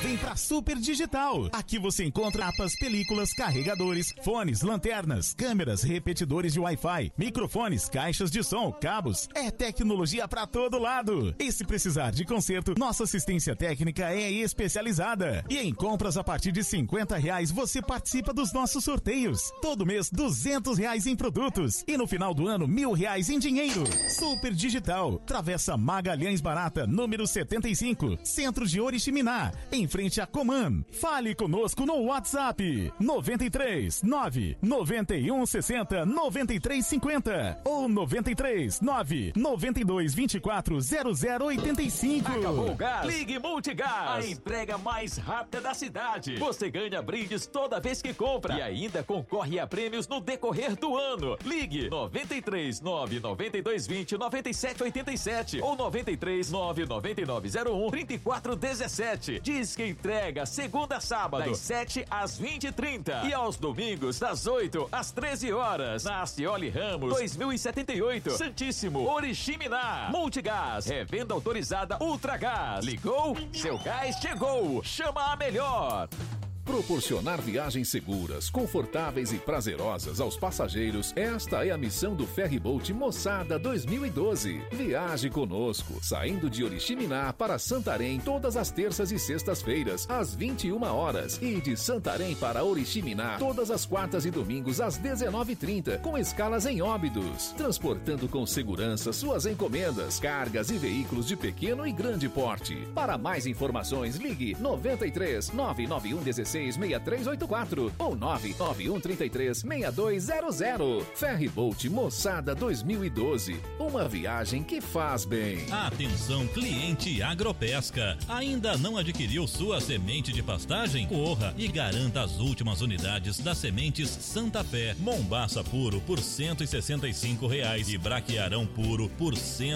Vem pra Super Digital. Aqui você encontra mapas, películas, carregadores, fones, lanternas, câmeras, repetidores de Wi-Fi, microfones, caixas de som, cabos. É tecnologia pra todo lado. E se precisar de conserto, nossa assistência técnica é especializada. E em compras a partir de R$50 você participa dos nossos sorteios. Todo mês R$200 em produtos. E no final do ano R$1.000 em dinheiro. Super Digital. Travessa Magalhães Barata, número 75. Centro de Oriximiná. Em frente a Coman. Fale conosco no WhatsApp 93 9 91 60 93 50 ou 93 9 92 24 0085. Acabou o gás? Ligue Multigás, a entrega mais rápida da cidade. Você ganha brindes toda vez que compra e ainda concorre a prêmios no decorrer do ano. Ligue 93 9 92 20 97 87 ou 93 9 99 01 34 17. Diz que entrega segunda a sábado das 7 às 20h30 e aos domingos das 8 às 13 horas. Na Acioli Ramos 2078, Santíssimo, Oriximiná. Multigás, revenda autorizada Ultragás. Ligou? Seu gás chegou. Chama a melhor. Proporcionar viagens seguras, confortáveis e prazerosas aos passageiros, esta é a missão do Ferryboat Moçada 2012. Viaje conosco, saindo de Oriximiná para Santarém todas as terças e sextas-feiras, às 21 horas, e de Santarém para Oriximiná todas as quartas e domingos às 19h30, com escalas em Óbidos, transportando com segurança suas encomendas, cargas e veículos de pequeno e grande porte. Para mais informações, ligue 93 991 16 6384 ou 991 33 6200. Ferryboat Moçada 2012. Uma viagem que faz bem. Atenção, cliente Agropesca. Ainda não adquiriu sua semente de pastagem? Corra e garanta as últimas unidades das sementes Santa Fé. Mombaça puro por R$165 e braquiarão puro por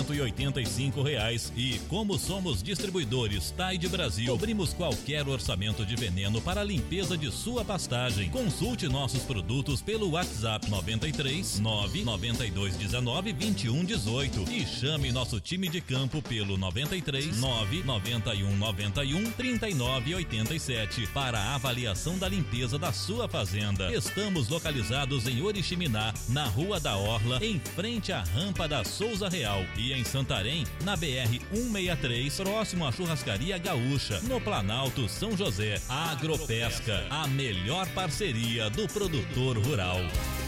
R$185. E como somos distribuidores Tide Brasil, cobrimos qualquer orçamento de veneno para limpeza de sua pastagem. Consulte nossos produtos pelo WhatsApp 93 9 92 19 21 18 e chame nosso time de campo pelo 93 9 91 91 39 87 para a avaliação da limpeza da sua fazenda. Estamos localizados em Oriximiná, na Rua da Orla, em frente à rampa da Souza Real, e em Santarém, na BR 163, próximo à Churrascaria Gaúcha, no Planalto São José. Agropesca, a melhor parceria do produtor rural.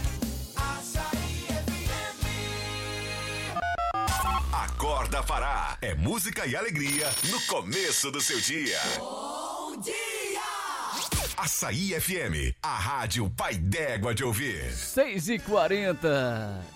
Acorda Pará, é música e alegria no começo do seu dia. Bom dia! Açaí FM, a rádio pai d'égua de ouvir. 6h40.